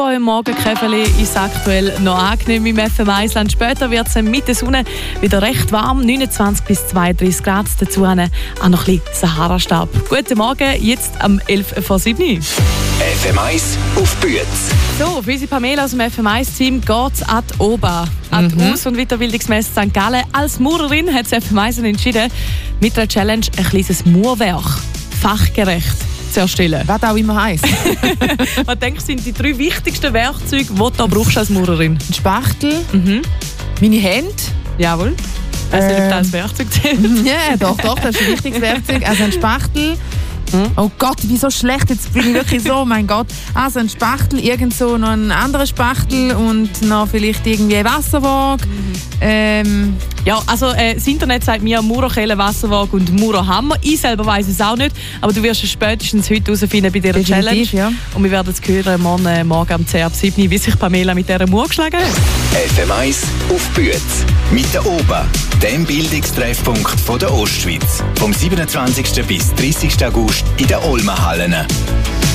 Im Morgenkäferli ist es aktuell noch angenehm im FM1-Land. Später wird es mit der Sonne wieder recht warm, 29 bis 32 Grad. Dazu auch noch ein bisschen Sahara-Staub. Guten Morgen, jetzt am 11:07 FM1 auf Büetz. So, für unsere Pamela aus dem FM1-Team geht es an die OBA. An die Aus- und Weiterbildungsmesse St. Gallen. Als Maurerin hat das FM1 entschieden, mit der Challenge ein kleines Mauerwerk fachgerecht zu erstellen. Was auch immer heisst. Was denkst du, sind die 3 wichtigsten Werkzeuge, die du brauchst als Maurerin? Ein Spachtel, meine Hände. Jawohl. Also nicht als Werkzeug zählt. Ja, doch, das ist ein wichtiges Werkzeug. Also ein Spachtel. Oh Gott, wieso schlecht? Jetzt bin ich wirklich so, mein Gott. Also ein Spachtel, irgend so noch ein anderer Spachtel und noch vielleicht irgendwie eine Wasserwaage. Ja, also das Internet sagt mir Maurerkelle, Wasserwaage und Maurerhammer. Ich selber weiss es auch nicht, aber du wirst es spätestens heute herausfinden bei dieser Challenge. Ja. Und wir werden es hören morgen am 10 ab 7, wie sich Pamela mit dieser Mauer geschlagen hat. FM1 auf Büetz. Mit der OBA, dem Bildungstreffpunkt der Ostschweiz. Vom 27. bis 30. August in den Olmenhallen.